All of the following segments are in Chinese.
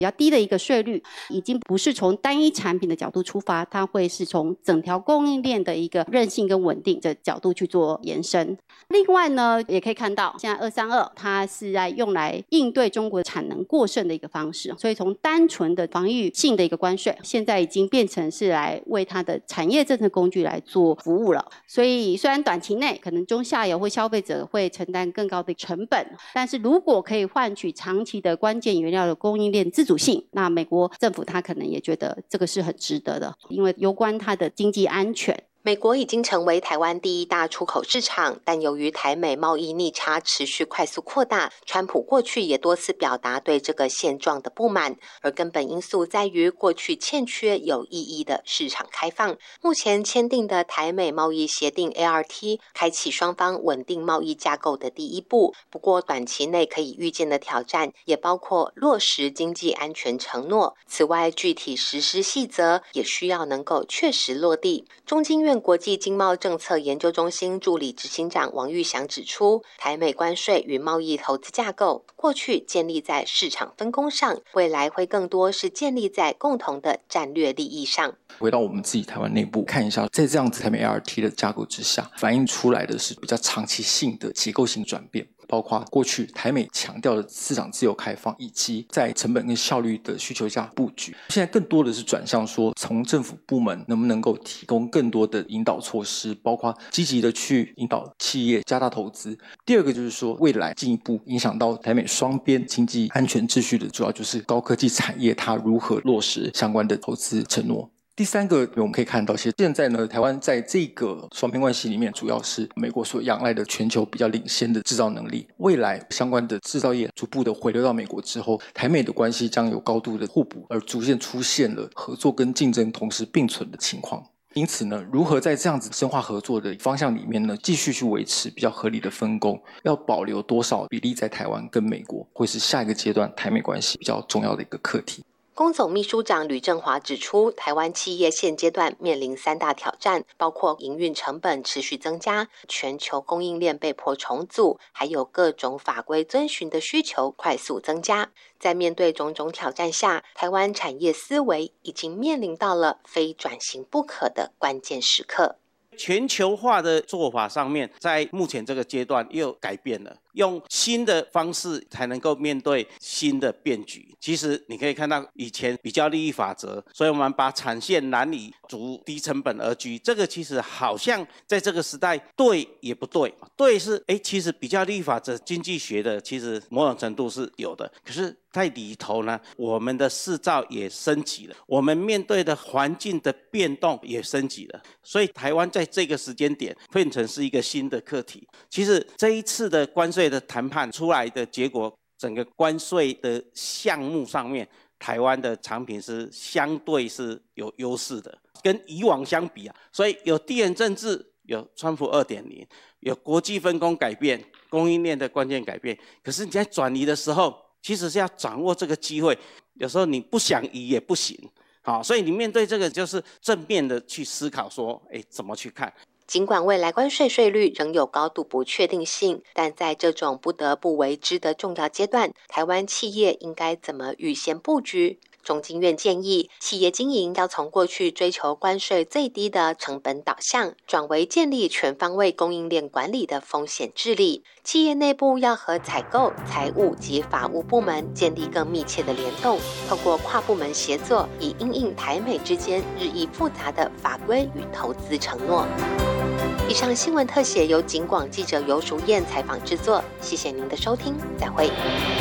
比较低的一个税率，已经不是从单一产品的角度出发，它会是从整条供应链的一个韧性跟稳定的角度去做延伸。另外呢，也可以看到现在232它是在用来应对中国产能过剩的一个方式，所以从单纯的防御性的一个关税，现在已经变成是来为它的产业政策工具来做服务了。所以虽然短期内可能中下游或消费者会承担更高的成本，但是如果可以换取长期的关键原料的供应链自主性，那美国政府他可能也觉得这个是很值得的，因为攸关它的经济安全。 美国已经成为台湾第一大出口市场，但由于台美贸易逆差持续快速扩大，川普过去也多次表达对这个现状的不满，而根本因素在于过去欠缺有意义的市场开放。目前签订的台美贸易协定 ART 开启双方稳定贸易架构的第一步，不过短期内可以预见的挑战也包括落实经济安全承诺，此外具体实施细则也需要能够确实落地。中经院国际经贸政策研究中心助理执行长王玉祥指出，台美关税与贸易投资架构过去建立在市场分工上，未来会更多是建立在共同的战略利益上。 回到我们自己台湾内部看一下，在这样子台美 ART 的架构之下，反映出来的是比较长期性的结构性转变，包括过去台美强调的市场自由开放，以及在成本跟效率的需求下布局。现在更多的是转向说，从政府部门能不能够提供更多的引导措施，包括积极的去引导企业加大投资。第二个就是说，未来进一步影响到台美双边经济安全秩序的，主要就是高科技产业它如何落实相关的投资承诺。第三个我们可以看到，其实现在呢，台湾在这个双边关系里面，主要是美国所仰赖的全球比较领先的制造能力。未来相关的制造业逐步的回流到美国之后，台美的关系将有高度的互补，而逐渐出现了合作跟竞争同时并存的情况。因此呢，如何在这样子深化合作的方向里面呢，继续去维持比较合理的分工，要保留多少比例在台湾跟美国，会是下一个阶段台美关系比较重要的一个课题。 工总秘书长吕正华指出，台湾企业现阶段面临3大挑战，包括营运成本持续增加、全球供应链被迫重组，还有各种法规遵循的需求快速增加。在面对种种挑战下，台湾产业思维已经面临到了非转型不可的关键时刻。 全球化的做法上面，在目前这个阶段又改变了，用新的方式才能够面对新的变局。其实你可以看到以前比较利益法则，所以我们把产线南移，逐低成本而居，这个其实好像在这个时代对也不对。对是其实比较利益法则经济学的其实某种程度是有的，可是在里头呢，我们的市造也升级了，我们面对的环境的变动也升级了，所以台湾在这个时间点变成是一个新的课题。其实这一次的关税的谈判出来的结果，整个关税的项目上面，台湾的产品是相对是有优势的，跟以往相比啊，所以有地缘政治，有川普 2.0， 有国际分工改变，供应链的关键改变，可是你在转移的时候，其实是要掌握这个机会，有时候你不想移也不行。好，所以你面对这个就是正面的去思考说，怎么去看。 尽管未来关税税率仍有高度不确定性，但在这种不得不为之的重要阶段，台湾企业应该怎么预先布局？中经院建议，企业经营要从过去追求关税最低的成本导向，转为建立全方位供应链管理的风险治理。企业内部要和采购、财务及法务部门建立更密切的联动，透过跨部门协作，以因应台美之间日益复杂的法规与投资承诺。以上新闻特写由警广记者游淑燕采访制作，谢谢您的收听，再会。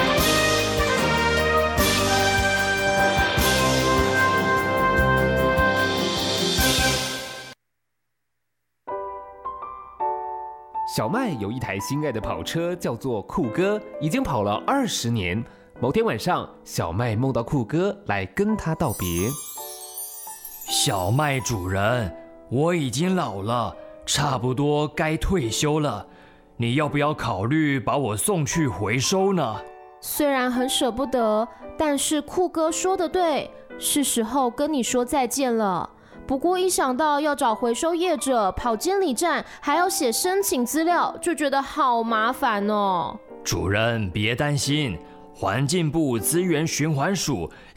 小麦有一台心爱的跑车，叫做酷哥，已经跑了20年。某天晚上，小麦梦到酷哥来跟他道别。 小麦主人，我已经老了，差不多该退休了，你要不要考虑把我送去回收呢？ 虽然很舍不得，但是酷哥说的对，是时候跟你说再见了。不过一想到要找回收业者、跑监理站，还要写申请资料，就觉得好麻烦哦。 主人别担心，环境部资源循环署